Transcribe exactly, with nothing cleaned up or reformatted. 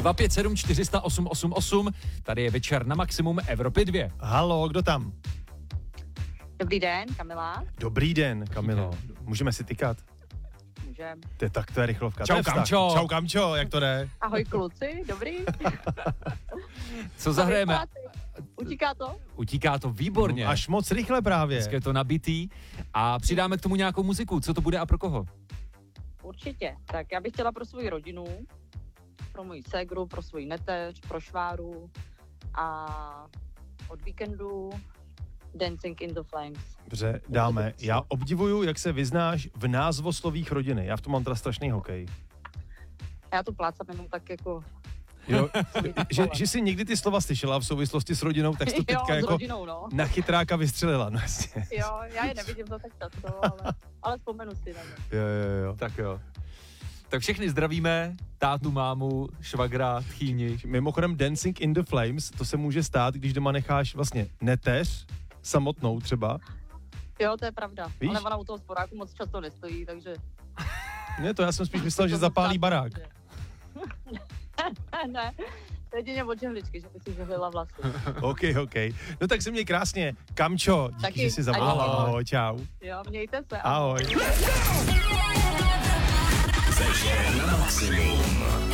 dva pět sedm čtyři nula osm osm osm. Tady je Večer na Maximum Evropy dva. Halo, kdo tam? Dobrý den, Kamila. Dobrý den, Kamilo. Můžeme si tykat? Můžem. To je tak, to je rychlovka. Čau, To je vztah. Kamčo. Čau, Kamčo, jak to jde? Ahoj kluci, dobrý. Co zahrajeme? Ahoj, utíká to? Utíká to výborně. Až moc rychle právě. Dneska je to nabitý a přidáme k tomu nějakou muziku. Co to bude a pro koho? Určitě. Tak já bych chtěla pro svou rodinu, pro moji ségru, pro svou neteř, pro šváru a od víkendu Dancing in the Flames. Dobře, dáme. Já obdivuju, jak se vyznáš v názvoslovích rodiny. Já v tom mám teda strašný hokej. Já to plácám jenom tak jako... Jo, že, že jsi někdy ty slova slyšela v souvislosti s rodinou, tak jsi to teďka jo, jako s rodinou, no. na chytráka vystřelila. No, jasně. Jo, já je nevidím to tak často, ale, ale vzpomenu si na ně. Jo, jo, jo. Tak jo. Tak všechny zdravíme, tátu, mámu, švagra, tchýni. Mimochodem Dancing in the Flames, to se může stát, když doma necháš vlastně neteř, samotnou třeba. Jo, to je pravda. Víš? Ale ona u toho sporáku moc často nestojí, takže... Ne, to já jsem spíš myslel, že zapálí barák. Ne, jedině od žehličky, že by si žehlila vlasy. OK, OK. No tak se měj krásně. Kamčo, díky, Taky. že jsi zavolala. Ahoj. Ahoj, čau. Jo, mějte se. Ahoj. Večer na Maximum.